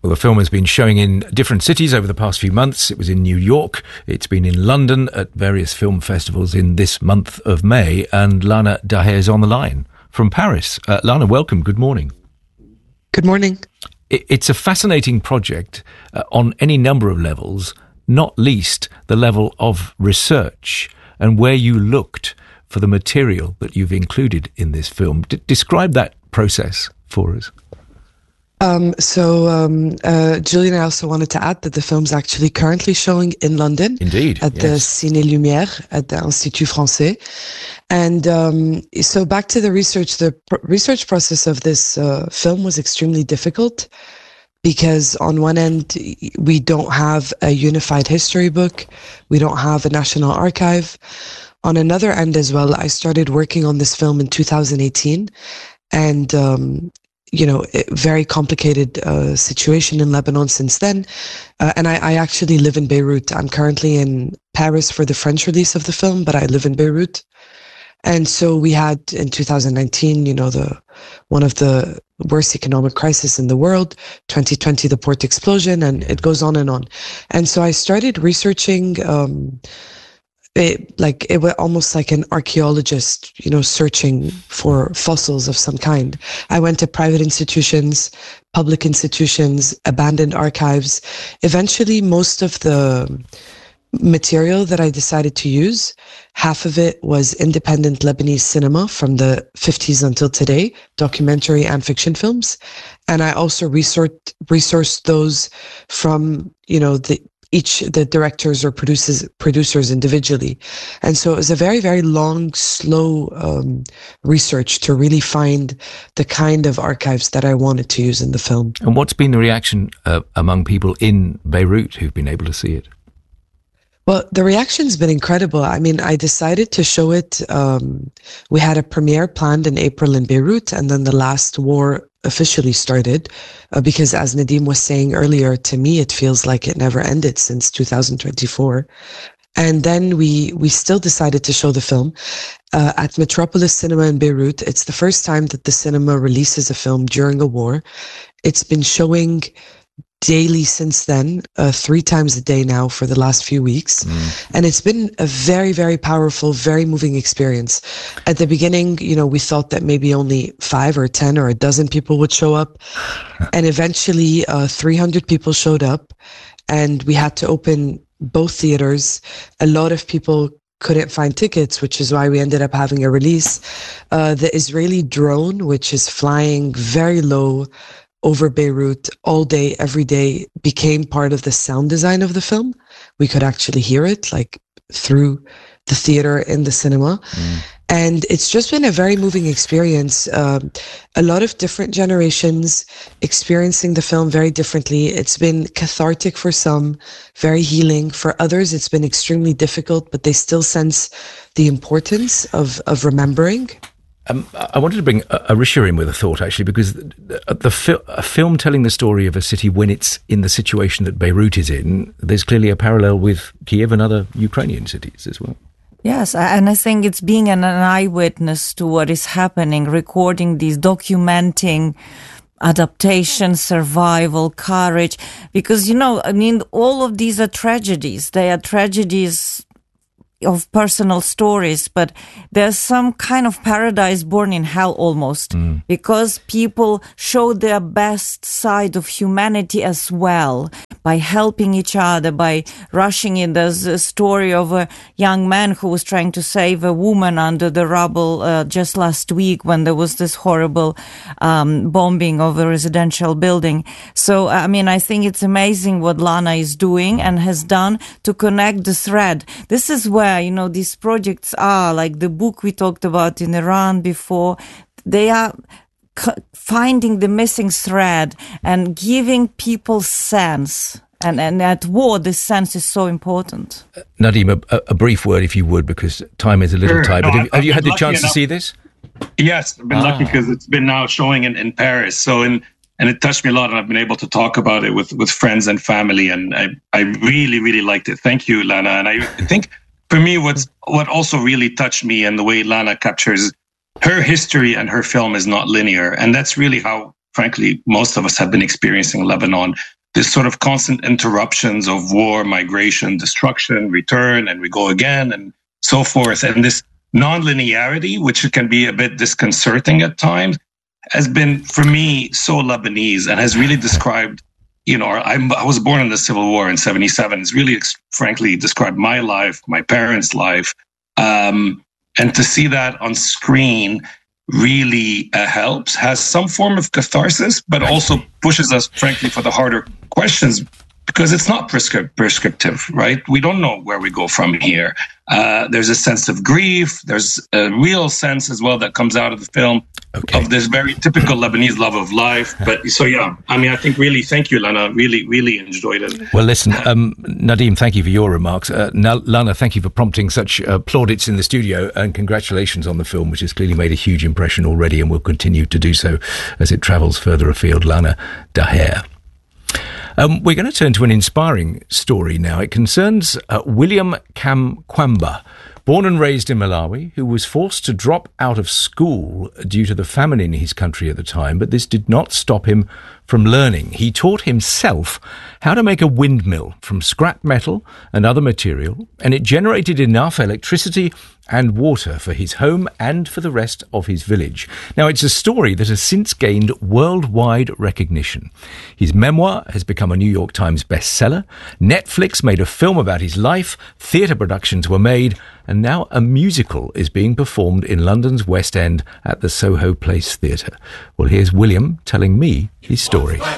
Well, the film has been showing in different cities over the past few months. It was in New York. It's been in London at various film festivals in this month of May. And Lana Daher is on the line from Paris. Lana, welcome. Good morning. Good morning. It's a fascinating project on any number of levels, not least the level of research and where you looked for the material that you've included in this film. Describe that process for us. Julian, I also wanted to add that the film's actually currently showing in London. Indeed, at the Ciné Lumière at the Institut Français. And so back to the research. The research process of this film was extremely difficult because on one end, we don't have a unified history book. We don't have a national archive. On another end as well, I started working on this film in 2018 and very complicated situation in Lebanon since then. And I actually live in Beirut. I'm currently in Paris for the French release of the film, but I live in Beirut. And so we had in 2019, one of the worst economic crisis in the world, 2020, the port explosion, and it goes on and on. And so I started researching it was almost like an archaeologist, searching for fossils of some kind. I went to private institutions, public institutions, abandoned archives. Eventually, most of the material that I decided to use, half of it was independent Lebanese cinema from the 50s until today, documentary and fiction films. And I also resourced those from, the directors or producers individually. And so it was a very, very long, slow research to really find the kind of archives that I wanted to use in the film. And what's been the reaction among people in Beirut who've been able to see it? Well, the reaction's been incredible. I mean, I decided to show it. We had a premiere planned in April in Beirut, and then the last war officially started because, as Nadim was saying earlier, to me, it feels like it never ended since 2024. And then we still decided to show the film at Metropolis Cinema in Beirut. It's the first time that the cinema releases a film during a war. It's been showing daily since then, 3 times a day now for the last few weeks. And it's been a very, very powerful, very moving experience. At the beginning, we thought that maybe only 5 or 10 or a dozen people would show up. And eventually 300 people showed up and we had to open both theaters. A lot of people couldn't find tickets, which is why we ended up having a release. The Israeli drone, which is flying very low over Beirut all day, every day, became part of the sound design of the film. We could actually hear it through the theater in the cinema. And it's just been a very moving experience. A lot of different generations experiencing the film very differently. It's been cathartic for some, very healing. For others, it's been extremely difficult, but they still sense the importance of remembering. I wanted to bring Arisha in with a thought, actually, because a film telling the story of a city when it's in the situation that Beirut is in, there's clearly a parallel with Kiev and other Ukrainian cities as well. Yes, and I think it's being an eyewitness to what is happening, recording these, documenting adaptation, survival, courage, because, all of these are tragedies. They are tragedies of personal stories, but there's some kind of paradise born in hell almost, because people show their best side of humanity as well by helping each other, by rushing in. There's a story of a young man who was trying to save a woman under the rubble just last week when there was this horrible bombing of a residential building. So, I think it's amazing what Lana is doing and has done to connect the thread. This is where, these projects are, like the book we talked about in Iran before. They are finding the missing thread and giving people sense. And at war, this sense is so important. Nadim, a brief word, if you would, because time is a little tight. But have you had the chance to see this? Yes, I've been lucky because it's been now showing in Paris. So, and it touched me a lot, and I've been able to talk about it with friends and family. And I really, really liked it. Thank you, Lana. And I think for me, what also really touched me and the way Lana captures her history and her film is not linear. And that's really how, frankly, most of us have been experiencing Lebanon. this sort of constant interruptions of war, migration, destruction, return, and we go again, and so forth. And this non-linearity, which can be a bit disconcerting at times, has been, for me, so Lebanese and has really described, I was born in the Civil War in 1977. It's really, frankly, described my life, my parents' life. And to see that on screen really helps, has some form of catharsis, but also pushes us, frankly, for the harder questions, because it's not prescriptive, right? We don't know where we go from here. There's a sense of grief. There's a real sense as well that comes out of the film of this very typical Lebanese love of life. But so, yeah, I mean, I think really, thank you, Lana. Really, really enjoyed it. Well, listen, Nadim, thank you for your remarks. Lana, thank you for prompting such plaudits in the studio, and congratulations on the film, which has clearly made a huge impression already and will continue to do so as it travels further afield. Lana Daher. We're going to turn to an inspiring story now. It concerns William Kamkwamba, born and raised in Malawi, who was forced to drop out of school due to the famine in his country at the time, but this did not stop him from learning. He taught himself how to make a windmill from scrap metal and other material, and it generated enough electricity and water for his home and for the rest of his village. Now, it's a story that has since gained worldwide recognition. His memoir has become a New York Times bestseller. Netflix made a film about his life. Theatre productions were made. And now a musical is being performed in London's West End at the Soho Place Theatre. Well, here's William telling me his story.